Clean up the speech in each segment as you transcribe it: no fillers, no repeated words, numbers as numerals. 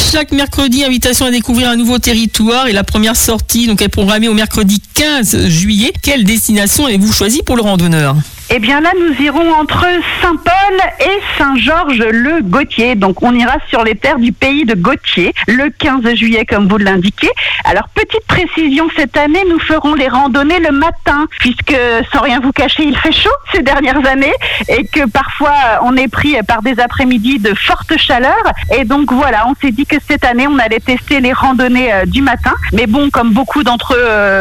chaque mercredi, invitation à découvrir un nouveau territoire et la première sortie donc, est programmée au mercredi 15 juillet. Quelle destination avez-vous choisi pour le randonneur ? Eh bien là, nous irons entre Saint-Paul et Saint-Georges-le-Gautier. Donc on ira sur les terres du pays de Gautier le 15 juillet, comme vous l'indiquez. Alors petite précision, cette année, nous ferons les randonnées le matin, puisque sans rien vous cacher, il fait chaud ces dernières années et que parfois on est pris par des après-midi de forte chaleur. Et donc voilà, on s'est dit que cette année, on allait tester les randonnées du matin. Mais bon, comme beaucoup d'entre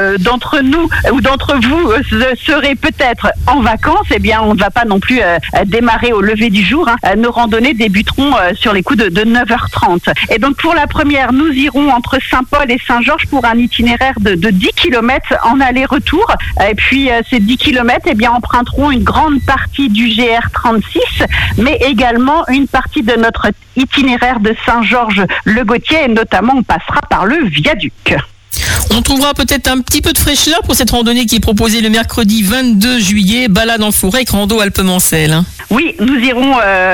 nous ou d'entre vous seraient peut-être en vacances, eh bien, on ne va pas non plus démarrer au lever du jour. Nos randonnées débuteront sur les coups de 9h30. Et donc, pour la première, nous irons entre Saint-Paul et Saint-Georges pour un itinéraire de 10 km en aller-retour. Et puis, ces 10 km, eh bien, emprunteront une grande partie du GR36, mais également une partie de notre itinéraire de Saint-Georges-le-Gautier. Et notamment, on passera par le viaduc. On trouvera peut-être un petit peu de fraîcheur pour cette randonnée qui est proposée le mercredi 22 juillet, balade en forêt avec rando Alpes-Mancelles. Oui, nous irons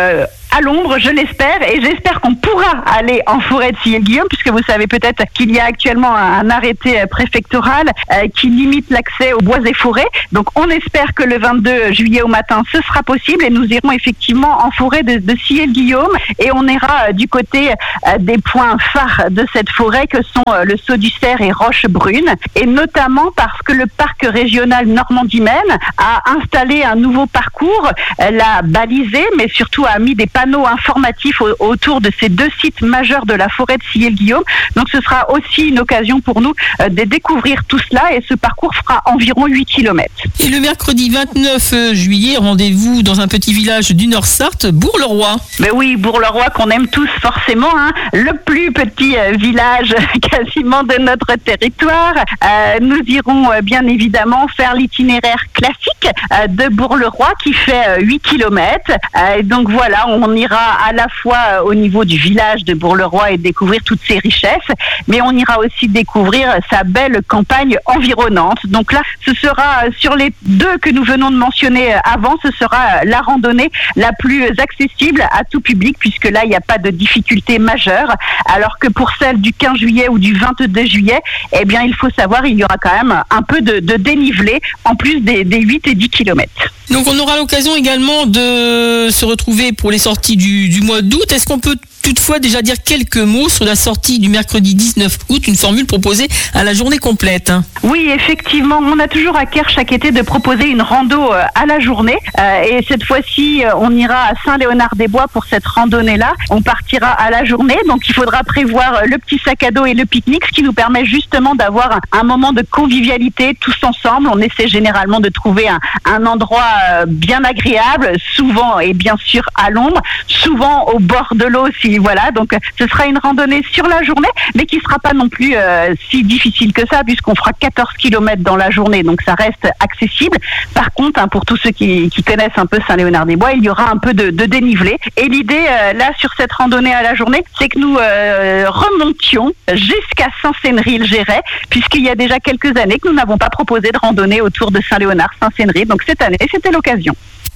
à l'ombre, je l'espère, et j'espère qu'on pourra aller en forêt de Sillé-Guillaume, puisque vous savez peut-être qu'il y a actuellement un arrêté préfectoral qui limite l'accès aux bois et forêts. Donc on espère que le 22 juillet au matin, ce sera possible, et nous irons effectivement en forêt de Sillé-Guillaume, et on ira du côté des points phares de cette forêt que sont le Saut du Cerf et Roche-Brune, et notamment parce que le parc régional Normandie-Maine a installé un nouveau parcours, l'a balisé, mais surtout a mis des panneaux informatifs autour de ces deux sites majeurs de la forêt de Sillé-Guillaume. Donc ce sera aussi une occasion pour nous de découvrir tout cela, et ce parcours fera environ 8 km. Et le mercredi 29 juillet, rendez-vous dans un petit village du Nord-Sarthe, Bourg-le-Roi. Mais oui, Bourg-le-Roi qu'on aime tous forcément, le plus petit village quasiment de notre territoire. Nous irons bien évidemment faire l'itinéraire classique de Bourg-le-Roi qui fait 8 km. Donc voilà, on ira à la fois au niveau du village de Bourg-le-Roi et découvrir toutes ses richesses, mais on ira aussi découvrir sa belle campagne environnante. Donc là, ce sera sur les deux que nous venons de mentionner avant, ce sera la randonnée la plus accessible à tout public, puisque là, il n'y a pas de difficulté majeure, alors que pour celle du 15 juillet ou du 22 juillet, eh bien, il faut savoir, il y aura quand même un peu de dénivelé, en plus des 8 et 10 km. Donc on aura l'occasion également de se retrouver pour les sorties du mois d'août. Est-ce qu'on peut toutefois déjà dire quelques mots sur la sortie du mercredi 19 août, une formule proposée à la journée complète? Oui, effectivement, on a toujours à cœur chaque été de proposer une rando à la journée. Et cette fois-ci, on ira à Saint-Léonard-des-Bois pour cette randonnée-là. On partira à la journée, donc il faudra prévoir le petit sac à dos et le pique-nique, ce qui nous permet justement d'avoir un moment de convivialité tous ensemble. On essaie généralement de trouver un endroit bien agréable, souvent et bien sûr à l'ombre, souvent au bord de l'eau. Voilà, donc ce sera une randonnée sur la journée, mais qui ne sera pas non plus si difficile que ça, puisqu'on fera 14 km dans la journée, donc ça reste accessible. Par contre, pour tous ceux qui connaissent un peu Saint-Léonard-des-Bois, il y aura un peu de dénivelé. Et l'idée, là, sur cette randonnée à la journée, c'est que nous remontions jusqu'à Saint-Sénéry-le-Géret, puisqu'il y a déjà quelques années que nous n'avons pas proposé de randonnée autour de Saint-Léonard-Saint-Sénéry. Donc cette année, c'était l'occasion.